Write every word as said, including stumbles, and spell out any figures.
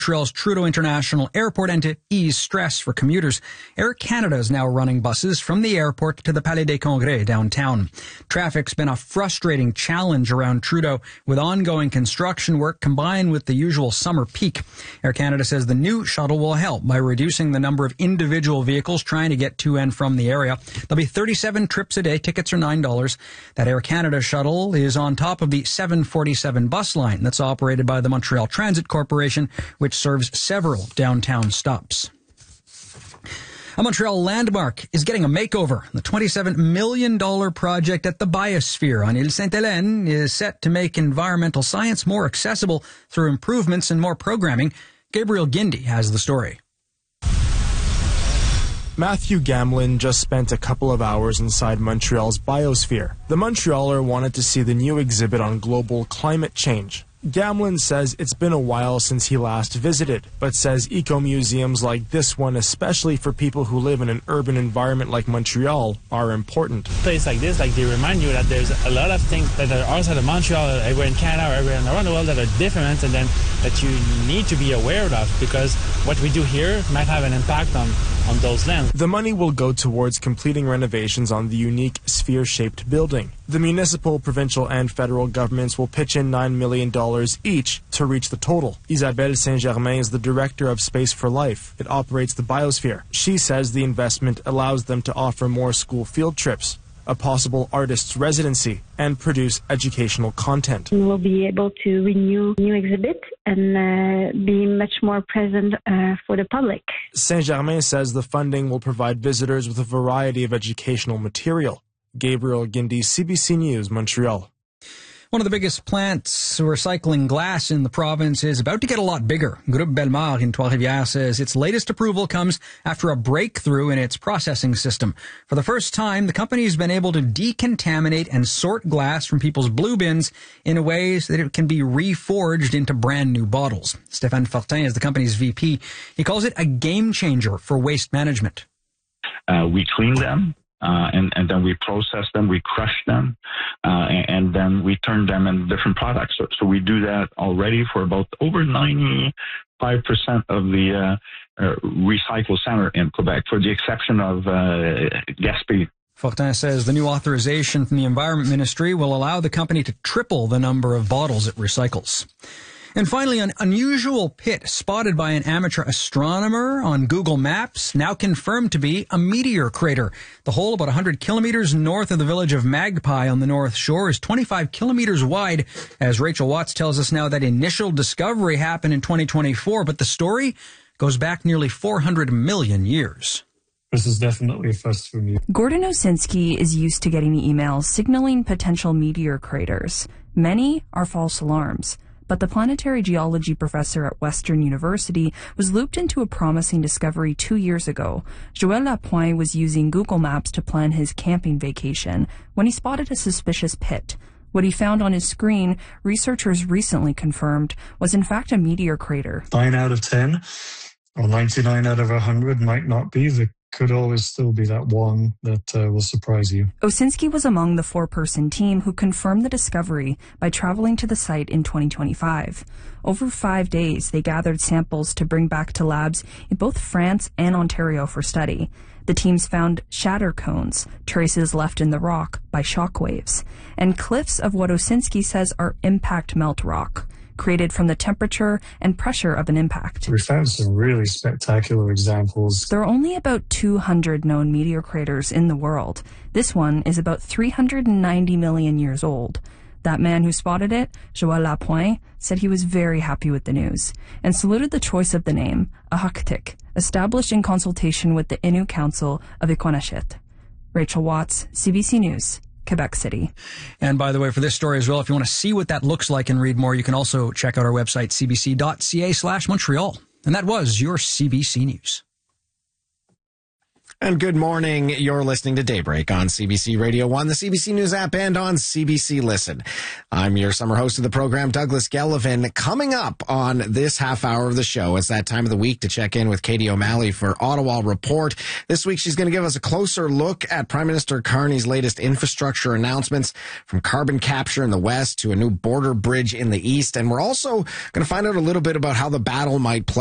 Montreal's Trudeau International Airport and to ease stress for commuters. Air Canada is now running buses from the airport to the Palais des Congrès downtown. Traffic's been a frustrating challenge around Trudeau with ongoing construction work combined with the usual summer peak. Air Canada says the new shuttle will help by reducing the number of individual vehicles trying to get to and from the area. There'll be thirty-seven trips a day. Tickets are nine dollars. That Air Canada shuttle is on top of the seven forty-seven bus line that's operated by the Montreal Transit Corporation, which serves several downtown stops. A Montreal landmark is getting a makeover. The twenty-seven million dollars project at the Biosphere on Ile Sainte-Hélène is set to make environmental science more accessible through improvements and more programming. Gabriel Guindy has the story. Matthew Gamlin just spent a couple of hours inside Montreal's Biosphere. The Montrealer wanted to see the new exhibit on global climate change. Gamlin says it's been a while since he last visited, but says eco-museums like this one, especially for people who live in an urban environment like Montreal, are important. Places like this, like they remind you that there's a lot of things that are outside of Montreal, everywhere in Canada, or everywhere around the world that are different, and then that you need to be aware of, because what we do here might have an impact on, on those lands. The money will go towards completing renovations on the unique sphere-shaped building. The municipal, provincial, and federal governments will pitch in nine million dollars each to reach the total. Isabelle Saint-Germain is the director of Space for Life. It operates the Biosphere. She says the investment allows them to offer more school field trips, a possible artist's residency, and produce educational content. We'll be able to renew new exhibit and uh, be much more present uh, for the public. Saint-Germain says the funding will provide visitors with a variety of educational material. Gabriel Guindy, C B C News, Montreal. One of the biggest plants recycling glass in the province is about to get a lot bigger. Groupe Bellemare in Trois-Rivières says its latest approval comes after a breakthrough in its processing system. For the first time, the company has been able to decontaminate and sort glass from people's blue bins in ways that it can be reforged into brand new bottles. Stéphane Fortin is the company's V P. He calls it a game changer for waste management. Uh, we clean them. Uh, and, and then we process them, we crush them, uh, and, and then we turn them into different products. So, so we do that already for about over ninety-five percent of the uh, uh, recycle center in Quebec, for the exception of uh, Gaspé. Fortin says the new authorization from the Environment Ministry will allow the company to triple the number of bottles it recycles. And finally, an unusual pit spotted by an amateur astronomer on Google Maps, now confirmed to be a meteor crater. The hole, about one hundred kilometers north of the village of Magpie on the North Shore, is twenty-five kilometers wide. As Rachel Watts tells us now, that initial discovery happened in twenty twenty-four, but the story goes back nearly four hundred million years. This is definitely a first for me. Gordon Osinski is used to getting emails signaling potential meteor craters. Many are false alarms. But the planetary geology professor at Western University was looped into a promising discovery two years ago. Joël Lapointe was using Google Maps to plan his camping vacation when he spotted a suspicious pit. What he found on his screen, researchers recently confirmed, was in fact a meteor crater. Nine out of ten, or ninety-nine out of one hundred might not be. There could always still be that one that uh, will surprise you. Osinski was among the four-person team who confirmed the discovery by traveling to the site in twenty twenty-five. Over five days, they gathered samples to bring back to labs in both France and Ontario for study. The teams found shatter cones, traces left in the rock by shock waves, and cliffs of what Osinski says are impact melt rock, created from the temperature and pressure of an impact. We found some really spectacular examples. There are only about two hundred known meteor craters in the world. This one is about three hundred ninety million years old. That man who spotted it, Joël Lapointe, said he was very happy with the news and saluted the choice of the name, Ahaktik, established in consultation with the Innu Council of Iqaluit. Rachel Watts, C B C News, Quebec City. And by the way, for this story as well, if you want to see what that looks like and read more, you can also check out our website, cbc.ca slash Montreal. And that was your C B C News. And good morning. You're listening to Daybreak on C B C Radio one, the C B C News app, and on C B C Listen. I'm your summer host of the program, Douglas Gellivan. Coming up on this half hour of the show, it's that time of the week to check in with Katie O'Malley for Ottawa Report. This week, she's going to give us a closer look at Prime Minister Carney's latest infrastructure announcements, from carbon capture in the west to a new border bridge in the east. And we're also going to find out a little bit about how the battle might play